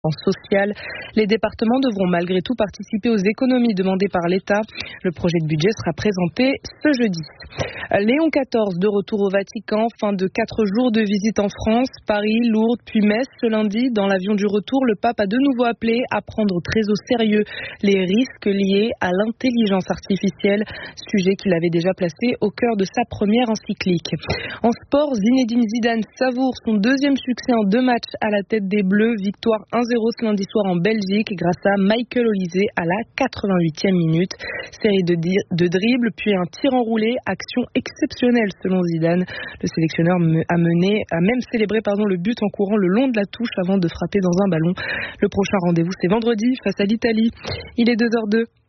social. Les départements devront malgré tout participer aux économies demandées par l'État. Le projet de budget sera présenté ce jeudi. Léon XIV de retour au Vatican, fin de 4 jours de visite en France, Paris, Lourdes, puis Metz ce lundi. Dans l'avion du retour, le pape a de nouveau appelé à prendre très au sérieux les risques liés à l'intelligence artificielle, sujet qu'il avait déjà placé au cœur de sa première encyclique. En sport, Zinedine Zidane savoure son deuxième succès en 2 matchs à la tête des Bleus, victoire 1-0 ce lundi soir en Belgique grâce à Michael Olise à la 88e minute. Série de dribbles puis un tir enroulé, action exceptionnelle selon Zidane. Le sélectionneur a même célébré le but en courant le long de la touche avant de frapper dans un ballon. Le prochain rendez-vous c'est vendredi face à l'Italie. Il est 2h02.